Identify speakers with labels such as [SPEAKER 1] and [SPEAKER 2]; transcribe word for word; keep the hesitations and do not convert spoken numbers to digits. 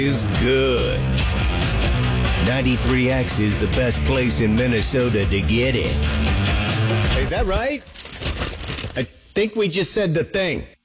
[SPEAKER 1] is good. ninety-three X is the best place in Minnesota to get it.
[SPEAKER 2] Is that right? I think we just said the thing.